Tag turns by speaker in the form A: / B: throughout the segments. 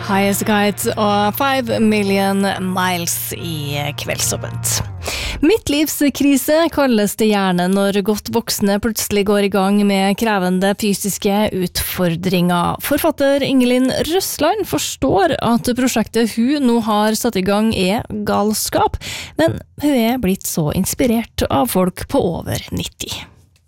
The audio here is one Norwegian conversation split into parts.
A: Highest Guide og 5 Million Miles i Kveldsåpent. Midtlivskrise kalles det gjerne når godt voksne plutselig går i gang med krevende fysiske utfordringer. Forfatter Ingelin Røsland forstår at prosjektet hun nå har satt i gang galskap, men hun blitt så inspirert av folk på over 90.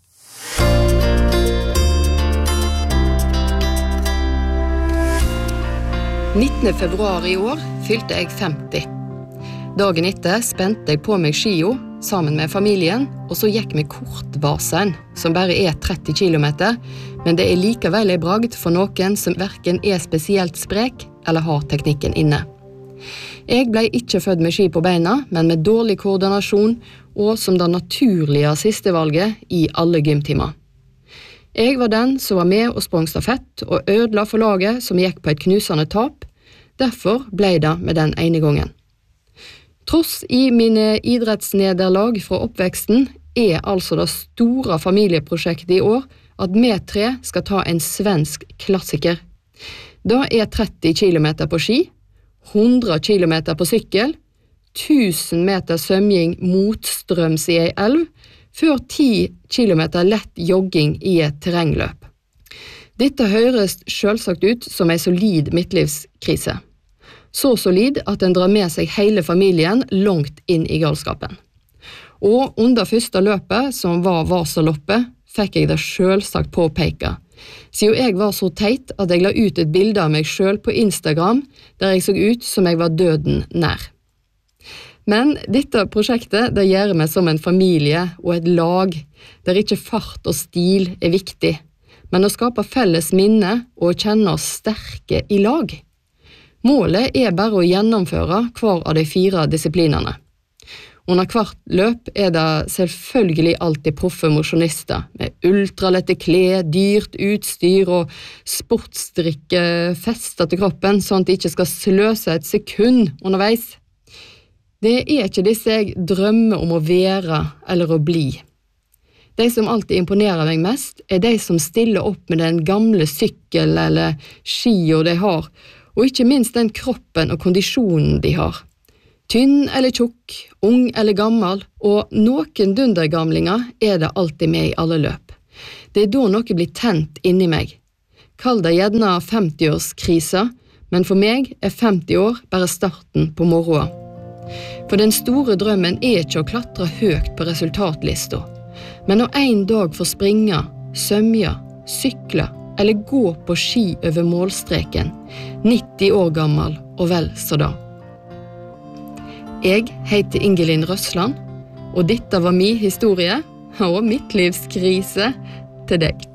B: Den 19. februar i år fylte jeg 50. Dagen etter spente jeg på meg skia sammen med familien, og så gikk vi kortvasen, som bare 30 kilometer, men det likevel bragd for noen som hverken spesielt sprek eller har teknikken inne. Jeg ble ikke født med ski på beina, men med dårlig koordinasjon og som det naturlige siste valget i alle gymtimer. Jeg var den som var med og sprang stafett og ødela for laget som gikk på et knusende tap. Derfor ble det med den ene gangen. Tross i mine idrettsnederlag fra oppveksten altså det store familieprosjektet i år at vi 3 skal ta en svensk klassiker. Da 30 kilometer på ski, 100 kilometer på sykkel, 1000 meter svømming motstrøms i ei elv, før 10 kilometer lett jogging i et terrengløp. Dette høres selvsagt ut som en solid midtlivskrise. Så solid at den drar med seg hele familien langt inn i galskapen. Og under første løpet, som var Vasaloppet, fikk jeg det selvsagt påpeka. Siden jeg var så teit at jeg la ut et bilde av meg selv på Instagram, der jeg så ut som jeg var døden nær. Men dette prosjektet det gjør meg som en familie og et lag, der ikke fart og stil viktig, men å skape felles minne og kjenne oss sterke i lag. Målet bare å gjennomføre hver av de 4 disiplinene. Under hvert løp det selvfølgelig alltid proffe mosjonister, med ultralette klær, dyrt utstyr og sportsdrikke festet til kroppen, sånn at de ikke skal sløse et sekund underveis. Det ikke disse jeg drømmer om å være eller å bli. De som alltid imponerer meg mest de som stiller opp med den gamle sykkel eller skia de har, og ikke minst den kroppen og kondisjonen de har. Tynn eller tjukk, ung eller gammel, og noen dundergamlinger det alltid med i alle løp. Det da noe blir tent inni meg. Kall det gjerne 50-årskrisa, men for meg 50 år bare starten på morgenen. For den store drømmen ikke å klatre høyt på resultatlista, men å en dag få springe, svømme, sykle eller gå på ski over målstreken, 90 år gammel og vel så da. Jeg heter Ingelin Røsland, og dette var min historie og midtlivskrise til deg.